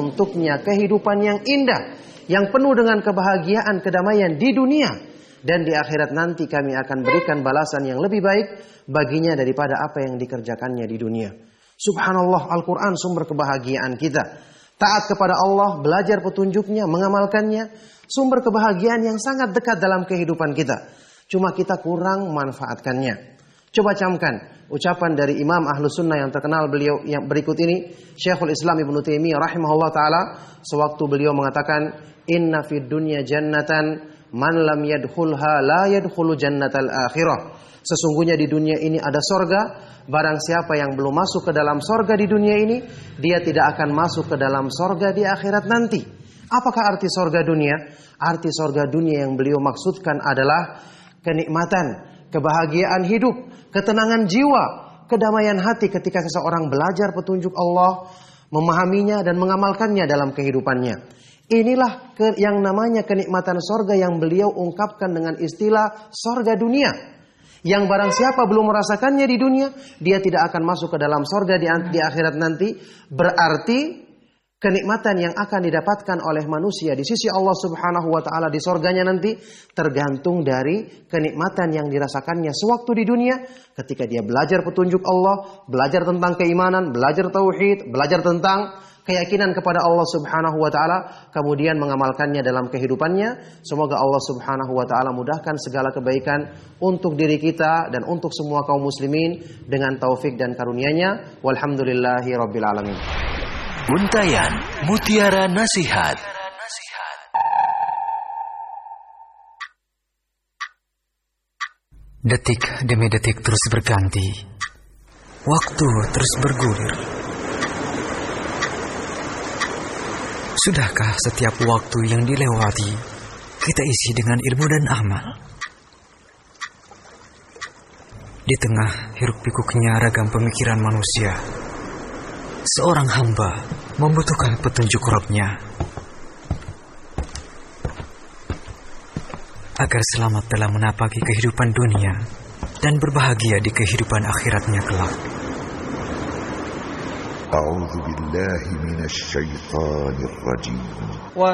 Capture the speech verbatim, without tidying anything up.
untuknya kehidupan yang indah, yang penuh dengan kebahagiaan, kedamaian di dunia. Dan di akhirat nanti kami akan berikan balasan yang lebih baik baginya daripada apa yang dikerjakannya di dunia. Subhanallah, Al-Quran sumber kebahagiaan kita. Taat kepada Allah, belajar petunjuknya, mengamalkannya, sumber kebahagiaan yang sangat dekat dalam kehidupan kita. Cuma kita kurang memanfaatkannya. Coba camkan ucapan dari Imam Ahlus Sunnah yang terkenal beliau yang berikut ini, Syekhul Islam Ibnu Taimiyah rahimahullah taala, sewaktu beliau mengatakan, "Inna fid dunya jannatan man lam yadkhulha la yadkhulu jannatal akhirah." Sesungguhnya di dunia ini ada sorga, barang siapa yang belum masuk ke dalam sorga di dunia ini, dia tidak akan masuk ke dalam sorga di akhirat nanti. Apakah arti sorga dunia? Arti sorga dunia yang beliau maksudkan adalah kenikmatan, kebahagiaan hidup, ketenangan jiwa, kedamaian hati ketika seseorang belajar petunjuk Allah, memahaminya dan mengamalkannya dalam kehidupannya. Inilah ke, yang namanya kenikmatan sorga yang beliau ungkapkan dengan istilah sorga dunia. Yang barang siapa belum merasakannya di dunia, dia tidak akan masuk ke dalam sorga di, di akhirat nanti. Berarti kenikmatan yang akan didapatkan oleh manusia di sisi Allah Subhanahu wa taala di sorganya nanti tergantung dari kenikmatan yang dirasakannya sewaktu di dunia ketika dia belajar petunjuk Allah, belajar tentang keimanan, belajar tauhid, belajar tentang keyakinan kepada Allah Subhanahu wa taala, kemudian mengamalkannya dalam kehidupannya. Semoga Allah Subhanahu wa taala mudahkan segala kebaikan untuk diri kita dan untuk semua kaum muslimin dengan taufik dan karunia-Nya. Walhamdulillahi rabbil alamin. Untayan Mutiara Nasihat. Detik demi detik terus berganti, waktu terus bergulir. Sudahkah setiap waktu yang dilewati kita isi dengan ilmu dan amal? Di tengah hiruk pikuknya ragam pemikiran manusia, seorang hamba membutuhkan petunjuk Rabb-Nya agar selamat dalam menapaki kehidupan dunia dan berbahagia di kehidupan akhiratnya kelak. A'udzu billahi minasy syaithanir rajim.